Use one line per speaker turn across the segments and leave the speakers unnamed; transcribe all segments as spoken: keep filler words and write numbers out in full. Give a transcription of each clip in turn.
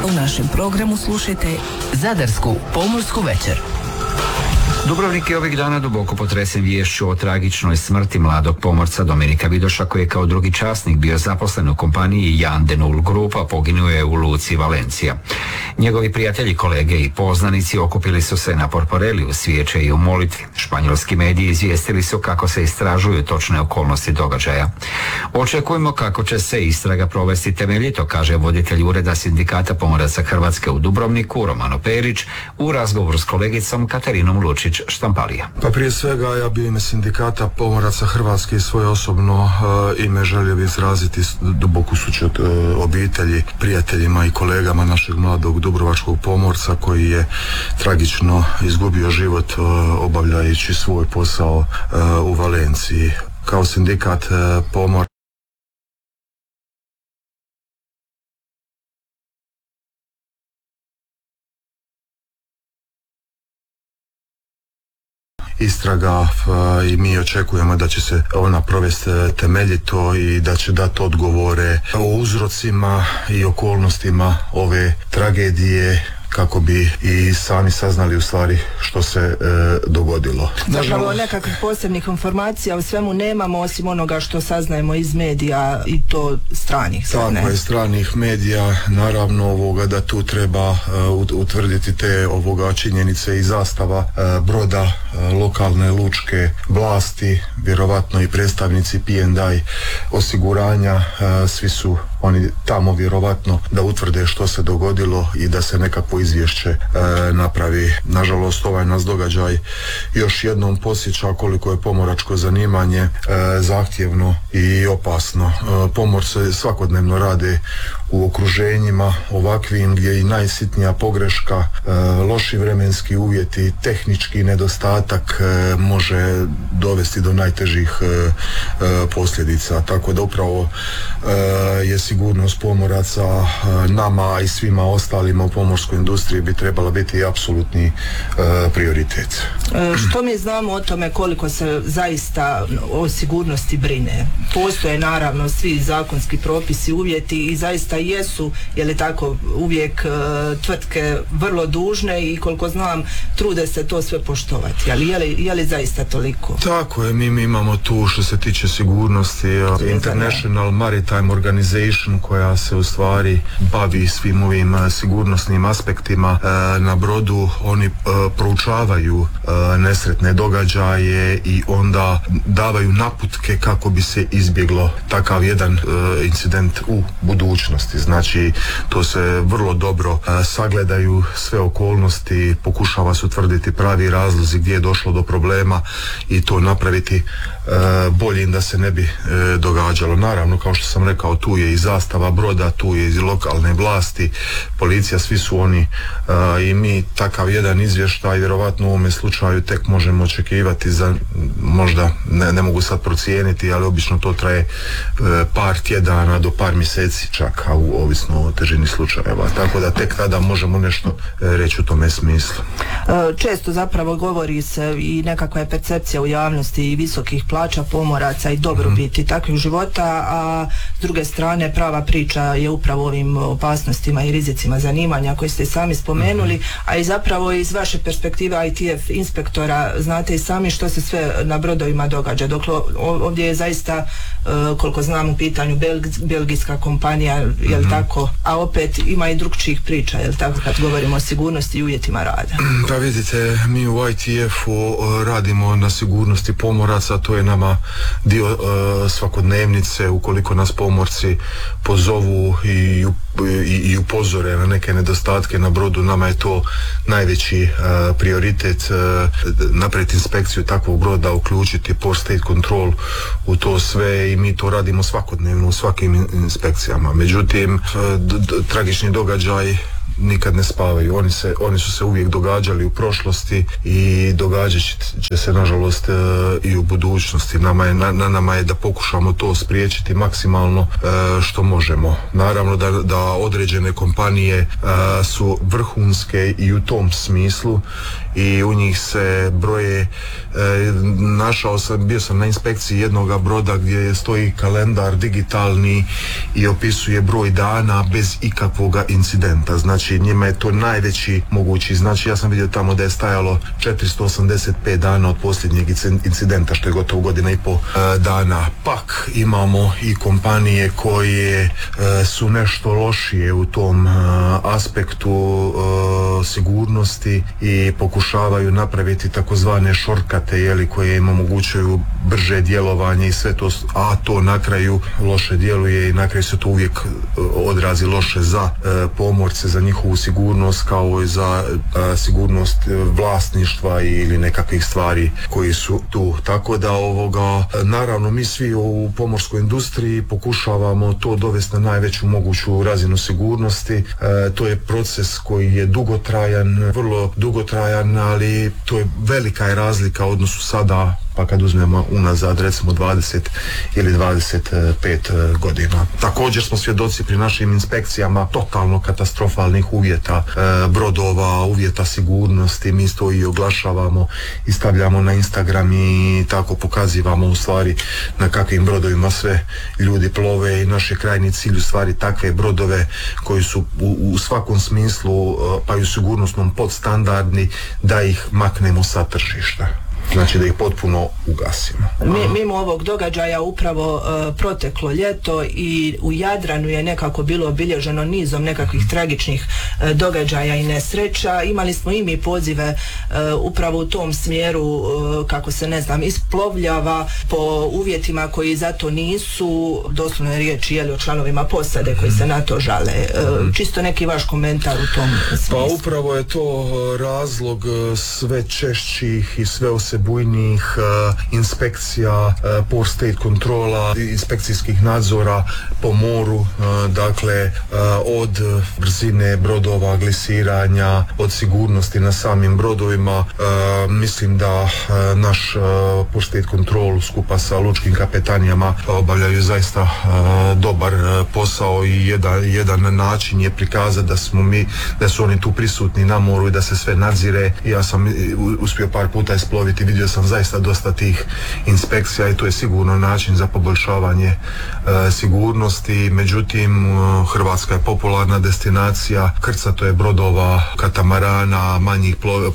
U našem programu slušajte Zadarsku pomorsku večer.
Dubrovnik je ovih dana duboko potresen viješću o tragičnoj smrti mladog pomorca Dominika Vidoša, koji je kao drugi časnik bio zaposlen u kompaniji Jan de Nul Grupa, poginuo je u luci Valencija. Njegovi prijatelji, kolege i poznanici okupili su se na Porporeli u svijeće i u molitvi. Španjolski mediji izvijestili su kako se istražuju točne okolnosti događaja. Očekujemo kako će se istraga provesti temeljito, kaže voditelj Ureda Sindikata pomoraca Hrvatske u Dubrovniku, Romano Perić, u razgovoru s kolegicom Katarinom Lučić Štampalija.
Pa prije svega ja bi ime Sindikata pomoraca Hrvatske i svoje osobno uh, ime želio bi izraziti duboku sućut uh, obitelji, prijateljima i kolegama našeg mladog dubrovačkog pomorca koji je tragično izgubio život uh, obavljajući svoj posao uh, u Valenciji. Kao sindikat uh, pomor istraga i mi očekujemo da će se ona provesti temeljito i da će dati odgovore o uzrocima i okolnostima ove tragedije kako bi i sami saznali u stvari što se e, dogodilo.
Zapravo nekakvih posebnih informacija u svemu nemamo osim onoga što saznajemo iz medija i to stranih.
Tako je, stranih medija, naravno ovoga da tu treba uh, utvrditi te ovoga činjenice i zastava uh, broda uh, lokalne lučke vlasti, vjerovatno i predstavnici P and I osiguranja, uh, svi su oni tamo vjerovatno da utvrde što se dogodilo i da se nekakvo izvješće e, napravi. Nažalost, ovaj nas događaj još jednom podsjeća koliko je pomoračko zanimanje e, zahtjevno i opasno. E, pomorci svakodnevno rade u okruženjima ovakvim gdje i najsitnija pogreška, e, loši vremenski uvjeti, tehnički nedostatak e, može dovesti do najtežih e, e, posljedica. Tako da upravo e, je sigurnost pomoraca nama i svima ostalima u pomorskoj industriji bi trebala biti apsolutni e, prioritet.
E, što mi znamo o tome koliko se zaista o sigurnosti brine? Postoje naravno svi zakonski propisi, uvjeti i zaista jesu, je li tako, uvijek e, tvrtke vrlo dužne i koliko znam trude se to sve poštovati, ali je li, je li zaista toliko?
Tako je, mi, mi imamo tu što se tiče sigurnosti uh, International Maritime Organization koja se u stvari bavi svim ovim uh, sigurnosnim aspektima uh, na brodu. Oni uh, proučavaju uh, nesretne događaje i onda davaju naputke kako bi se izbjeglo takav jedan uh, incident u budućnosti. Znači to se vrlo dobro uh, sagledaju sve okolnosti, pokušava se utvrditi pravi razlozi gdje je došlo do problema i to napraviti uh, boljim da se ne bi uh, događalo. Naravno, kao što sam rekao, tu je i zastava broda, tu je i lokalne vlasti, policija, svi su oni uh, i mi takav jedan izvještaj vjerovatno u ovome slučaju tek možemo očekivati za možda, ne, ne mogu sad procijeniti, ali obično to traje uh, par tjedana do par mjeseci čak, a u, ovisno o težini slučajeva. Tako da tek tada možemo nešto uh, reći u tome smislu.
Često zapravo govori se i nekakva je percepcija u javnosti i visokih plaća pomoraca i dobrobiti mm-hmm. takvih života, a s druge strane prava priča je upravo ovim opasnostima i rizicima zanimanja koji ste sami spomenuli, mm-hmm. a i zapravo iz vaše perspektive I T F inspektora znate i sami što se sve na brodovima događa. Dokle ovdje je zaista, koliko znam, u pitanju Belg- belgijska kompanija, mm-hmm. jel tako, a opet ima i drugčijih priča, jel tako, kad govorimo o sigurnosti i uvjetima rada.
Pa vidite, mi u I T F-u radimo na sigurnosti pomoraca, to je nama dio uh, svakodnevnice. Ukoliko nas pomorci pozovu i, i, i upozore na neke nedostatke na brodu, nama je to najveći uh, prioritet, uh, napraviti inspekciju takvog broda, uključiti Port State Control u to sve i mi to radimo svakodnevno u svakim inspekcijama. Međutim, uh, d- d- tragični događaj nikad ne spavaju. Oni, se, oni su se uvijek događali u prošlosti i događat će se nažalost i u budućnosti. Nama je, na, na nama je da pokušamo to spriječiti maksimalno što možemo. Naravno da, da određene kompanije su vrhunske i u tom smislu i u njih se broje. Našao sam, bio sam na inspekciji jednoga broda gdje stoji kalendar digitalni i opisuje broj dana bez ikakvog incidenta. Znači njima je to najveći mogući. Znači ja sam vidio tamo da je stajalo četiristo osamdeset pet dana od posljednjeg incidenta, što je gotovo godina i pol dana. Pak imamo i kompanije koje su nešto lošije u tom aspektu sigurnosti i pokušavaju napraviti takozvane šortkate, jeli, koje im omogućuju brže djelovanje i sve to, a to na kraju loše djeluje i na kraju se to uvijek odrazi loše za e, pomorce, za njihovu sigurnost, kao i za e, sigurnost vlasništva ili nekakvih stvari koji su tu. Tako da ovoga, naravno mi svi u pomorskoj industriji pokušavamo to dovesti na najveću moguću razinu sigurnosti. E, to je proces koji je dugotrajan, vrlo dugotrajan, ali to je velika je razlika u odnosu sada, pa kad uzmemo unazad recimo dvadeset ili dvadeset pet godina. Također smo svjedoci pri našim inspekcijama totalno katastrofalnih uvjeta e, brodova, uvjeta sigurnosti. Mi to i oglašavamo i stavljamo na Instagram i tako pokazivamo u stvari na kakvim brodovima sve ljudi plove i naš je krajnji cilj u stvari takve brodove koji su u, u svakom smislu pa i u sigurnosnom podstandardni, da ih maknemo sa tržišta. Znači da ih potpuno ugasimo.
Mi, mimo ovog događaja upravo uh, proteklo ljeto i u Jadranu je nekako bilo obilježeno nizom nekakvih tragičnih uh, događaja i nesreća. Imali smo i mi pozive uh, upravo u tom smjeru, uh, kako se ne znam, isplovljava po uvjetima koji zato nisu, doslovno je riječ jeli o članovima posade koji se na to žale. Uh, čisto neki vaš komentar u tom smislu.
Pa upravo je to razlog sve češćih i sve osebujnijih uh, inspekcija, uh, port state kontrola, inspekcijskih nadzora po moru, uh, dakle uh, od brzine brodova, glisiranja, od sigurnosti na samim brodovima. Uh, mislim da uh, naš uh, port state control skupa sa lučkim kapetanijama obavljaju zaista uh, dobar uh, posao i jedan, jedan način je prikazati da smo mi, da su oni tu prisutni na moru i da se sve nadzire. Ja sam uspio par puta isploviti, vidio sam zaista dosta tih inspekcija i to je sigurno način za poboljšavanje e, sigurnosti. Međutim, Hrvatska je popularna destinacija, krcato je brodova, katamarana, manjih plove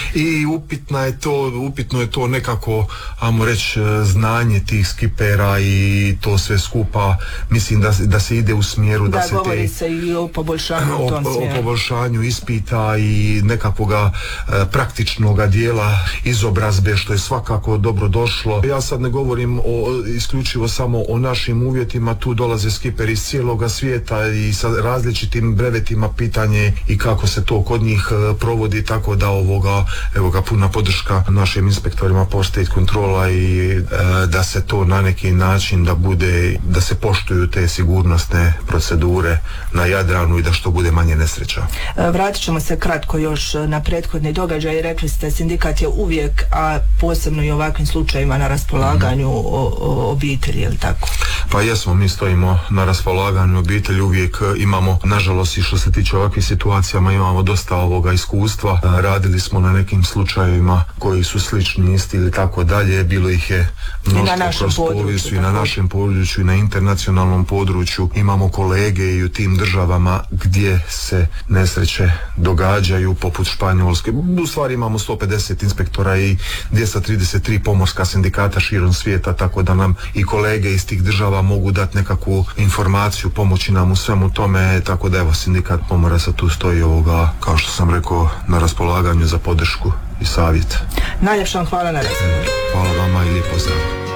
i upitna je to, upitno je to nekako, ajmo reći, znanje tih skipera i to sve skupa. Mislim da, da se ide u smjeru da,
da
se
govori
te,
se i o poboljšanju u tom
o,
smjeru.
o poboljšanju ispita i nekakvoga e, praktičnoga dijela izobrazbe, što je svakako dobro došlo. Ja sad ne govorim o, isključivo samo o našim uvjetima, tu dolaze skiperi iz cijeloga svijeta i sa različitim brevetima, pitanje i kako se to kod njih e, provodi, tako da ovoga, evo ga, puna podrška našim inspektorima port state kontrola i e, da se to na neki način da bude, da se poštuju te sigurnosne procedure na Jadranu i da što bude manje nesreća.
Vratit ćemo se kratko još na prethodni događaj. Rekli ste, sindikat je uvijek, a posebno i u ovakvim slučajevima, na raspolaganju mm. o, o obitelji, je li tako?
Pa jesmo, mi stojimo na raspolaganju obitelji, uvijek imamo, nažalost i što se tiče ovakvih situacijama, imamo dosta ovoga iskustva. Radili smo na nekim slučajevima koji su slični, isti ili tako dalje, bilo ih je mnoštvo kroz povijest i na našem području i na internacionalnom području. Imamo kolege i u tim državama gdje se nesreće događaju, poput Španjolske. U stvari imamo sto pedeset inspektora i dvjesto trideset tri pomorska sindikata širom svijeta, tako da nam i kolege iz tih država mogu dati nekakvu informaciju, pomoći nam u svemu tome, tako da evo, sindikat pomoraca tu stoji ovoga, kao što sam rekao, na raspolaganju za podršku i savjet.
Najljepša vam hvala na razgovor.
Hvala vama i lijep pozdrav.